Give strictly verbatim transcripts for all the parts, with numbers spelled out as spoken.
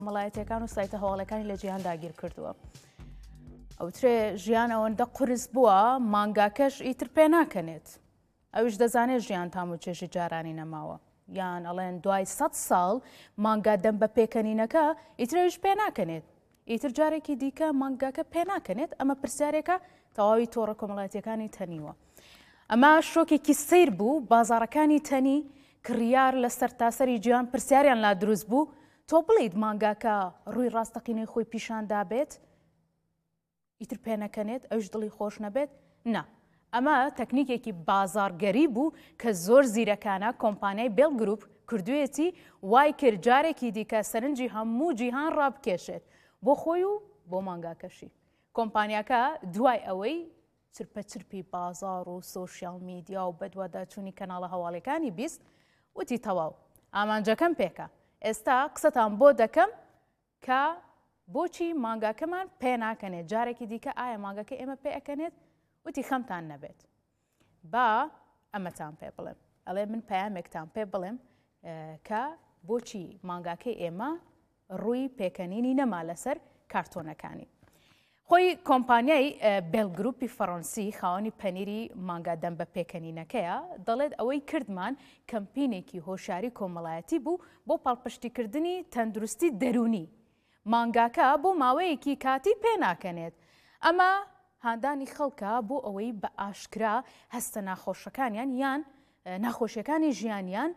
مەڵایەتەکان و سایتە هەواڵەکانی لە جیهان داگیر کردووە. ئەوترێ ژیان ئەوەندە قورس بووە مانگاکەش ئیتر پێ ناکەنێت. ئەوش دەزانێت ژیان تام و چێژی جارانی نەماوە. یان ئەڵێن دوای سەد ساڵ مانگا دەم بە پێکەنینەکە ئیترەویش پێ ناکەنێت. ئیتر جارێکی دیکە مانگاکە پێ ناکەنێت. ئەمە پرسیارێکە تەواوی تۆڕە کۆمەڵایەتیەکانی تەنیوە. ئەمە شۆکێکی سیر بوو بازاڕەکانی تەنی کڕیار لە سەرتاسەری گیان پرسیاریان لا دروست بوو تۆ بڵیت مانگاکە ڕووی ڕاستەقینەی خۆی پیشاندا بێت ئیتر پێ نەکەنێت ئەوش دڵی خۆش نەبێت نا ئەمە تەکنیکێکی بازارگەری بوو کە زۆر زیرەکانە کۆمپانیای بێڵ گروپ کردوێتی وای کرد جارێکی دیکە سەرنجی هەموو جیهان ڕابکێشێت بۆ خۆی و بۆ مانگاکەشی. کۆمپانیاکە دوای ئەوەی چرپەچرپی بازار و سۆشیال میدیا و بەدواداچوونی کەناڵە هەواڵەکانی بیست وتی تەواو ئامانجەکەم پێکە. ئێستا قسەتان بۆ دەکەم کە بۆچی مانگاکەمان پێ ناکەنێت جارێکی دیکە ئایا مانگاکە ئێمە پێ ئەکەنێت وتی خەمتان نەبێت. با ئەمەتان پێ بڵێم ئەڵێ من پەیامێکتان پێ بڵێم کە بۆچی مانگاکەی ئێمە ڕووی پێکەنینی نەما لەسەر کارتۆنەکانی. خۆی کۆمپانیای بێڵ گروپی فەڕەنسی خاوەنی پەنیری مانگا دەم بە پێکەنینەکەیە دەڵێت ئەوەی کردمان کەمپینێکی هۆشیاری کۆمەڵایەتی بوو بۆ پاڵپشتیکردنی تەندروستی دەرونی. مانگاکە بۆ ماوەیەکی کاتی پێ ناکەنێت. ئەمە هاندانی خەڵکە بۆ ئەوەی بە ئاشکرا هەستە ناخۆشەکانیان یان ناخۆشیەکانی ژیانیان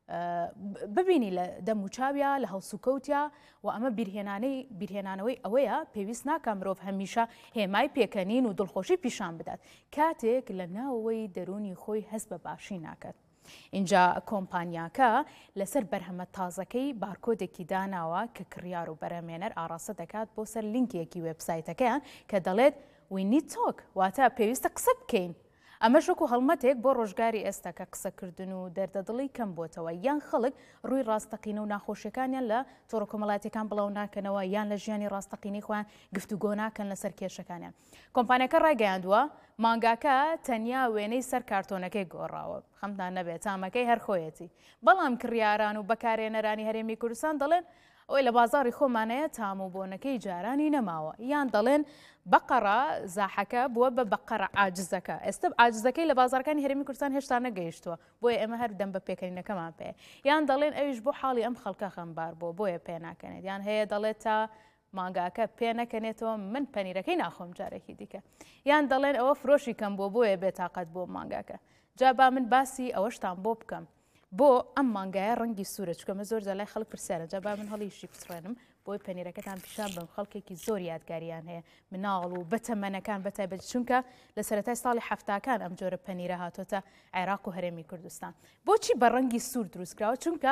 ببینی لە دەموچاویا لە هەڵسوکەوتیا و ئەمە بیرهێنانەوەی ئەوەیە پێویست ناکە مرۆڤ هەمیشە هێمای پێکەنین و دڵخۆشی پیشان بدات کاتێک لە ناوەوەی دەرونی خۆی هەست بە باشی ناکات. اینجا کۆمپانیاکە لەسەر بەرهەمە تازەکەی بارکۆدێکی داناوە کە کڕیار و بەرەمێنەر ئاڕاستە دەکات بۆ سەر لینکێکی وێبسایتەکەیان کە دەڵێت we need talk واتە پێویستە قسە بکەین. ئەمە شۆکو هەڵمەتێک بۆ ڕۆژگاری ئێستا کە قسەکردن و دەردەدڵی کەم بۆتەوە یان خەڵک ڕووی ڕاستەقینە و ناخۆشیەکانیان لە تۆڕە کۆمەڵایەتیەکان بڵاو ناکەنەوە یان لە ژیانی ڕاستەقینەی خۆیان گفتوگۆ ناکەن لەسەر کێشەکانیان. کۆمپانیەکە ڕایگەیاندووە مانگاکە تەنیا وێنەی سەر کارتۆنەکەی گۆڕاوە خەمتان نەبێت تامەکەی هەر خۆیەتی. بەڵام کڕیاران و بەکارێنەرانی هەرێمی کوردستان دەڵێن ئەوەی لە بازاڕی خۆمانەیە تام و بۆنەکەی جارانی نەماوە یان دەڵێن بەقەڕە زاحەکە بووە بە بەقەڕە عاجزەکە. ئێستا عاجزەکەی لە بازارەکانی هەرێمی کوردستان هێشتا نەگەیشتووە بۆیە ئێمە هەر دەم بە پێکەنینەکەمان پێ یان دەڵێن ئەویش بۆ حاڵی ئەم خەڵکە خەمبار بۆ بۆیە پێ ناکەنێت یان هەیە دەڵێت تا مانگاکە پێ نەکەنێتەوە من پەنیرەکەی ناخۆم جارێکی دیکە یان دەڵێن ئەوە فرۆشی کەم بۆ بۆیە بێتاقەت بۆ مانگاکە. جا با من باسی ئەوەشتان بۆ بکەم بۆ ئەم مانگایە ڕەنگی سوورە چکەمە زۆر جەلای خەڵک پرسیارە جا با من هەڵیشی بسڕێنم بۆی پەنیرەکەتان پیشان بم خەڵکێکی زۆر یادگاریان هەیە مناڵ و بەتەمەنەکان بەتایبەت چونکە لە سەرەتای ساڵی هەفتاکان ئەم جۆرە پەنیرە هاتۆتە عێراق و هەرێمی کوردستان. بۆچی بە ڕەنگی سوور دروستکراوە چونکە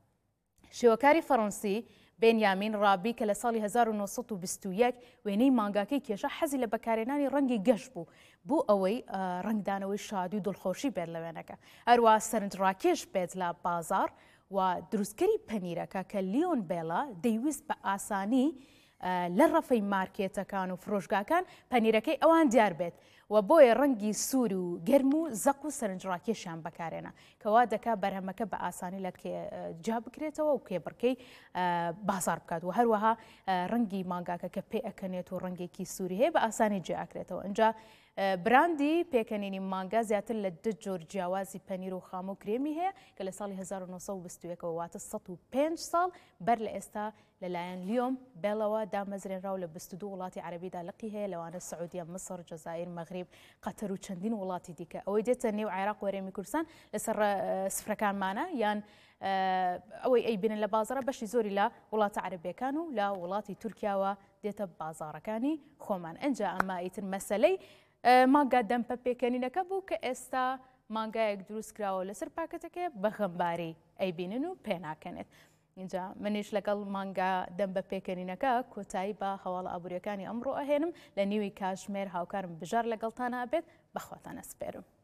شێوەکاری فەڕەنسی بێنیامین ڕابی کە لە ساڵی هەزار و نۆ سەد و بیست و یەک وێنەی مانگاکەی کێشە حەزی لە بەکارهێنانی ڕەنگی گەشت بوو بۆ ئەوەی ڕنگدانەوەی شادی و دڵخۆشی بێت لە وێنەکە. هەروە سەرنجڕاکێش بێت لە بازار و دروستکەری پەنیرەکە کە لیۆن بێڵە دەیویست بە ئاسانی لە ڕەفەی مارکێتەکان و فرۆشگاکان پەنیرەکەی ئەوان دیار بێت و بۆیە ڕەنگی سوور و گەرم و زەق و سەرنجڕاکێشیان بەکارێنە کەوا دەکا بەرهەمەکە بە ئاسانی لە جا بکرێتەوە و کێبڕکەی بازار بکات و هەروەها ڕەنگی مانگاکە کە پێ ئەکەنێت و ڕەنگێکی سووری هەیە بە ئاسانی جێ ئاکرێتەوە. اینجا براندی پێکەنینی مانگا زیاتر لە دە جۆر جیاوازی پەنیر و خام و کرێمی هەیە کە لە ساڵی هەزار و نۆ سەد و بیست و یەکەوە واتە سەد و پێنج ساڵ بەر لە ئێستا لەلایەن لیۆم بێڵەوە دامەزرێنراو لە بیست و دوو وڵاتی عەرەبیدا لقی هەیە لەوانە سعودیە مەسر جەزایر مەغریب قەتەر و چەندین وڵاتی دیکە ئەوەی دێتە نێو عێراق و هەرێمی کوردستان لەسەر سفرەکانمانە یان ئەوەی ئەیبینن لە بازاڕە بەشی زۆری لە وڵاتە عەرەبیەکان و لە وڵاتی تورکیاوە دێتە بازاڕەکانی خۆمان. ئەنجا ئەمە ئیتر مەسەلەی مانگا دەم بە پێکەنینەکە بوو کە ئێستا مانگایەک دروست کراوە لەسەر پاکەتەکە بە خەمباری ئەیبینن و پێ ناکەنێت. اینجا منیش لەگەڵ مانگا دەم بە پێکەنینەکە کۆتایی بە هەواڵە ئابوووریەکانی ئەمڕۆ ئەهێنم لە نیوی کاتژمێر هاوکارم بژار لەگەڵتانە ئەبێت بەخواتانە سپێرم.